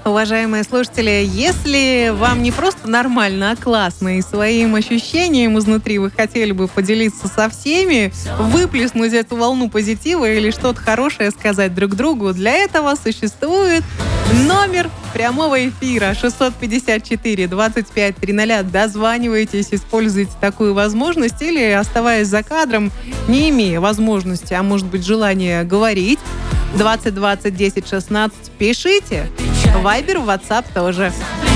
Уважаемые слушатели, если вам не просто нормально, а классно, и своим ощущением изнутри вы хотели бы поделиться со всеми, выплеснуть эту волну позитива или что-то хорошее сказать друг другу, для этого существует номер прямого эфира 654-25-00. Дозванивайтесь, используйте такую возможность или, оставаясь за кадром, не имея возможности, а может быть желания говорить, 20 20 10 16 пишите. Вайбер, WhatsApp тоже.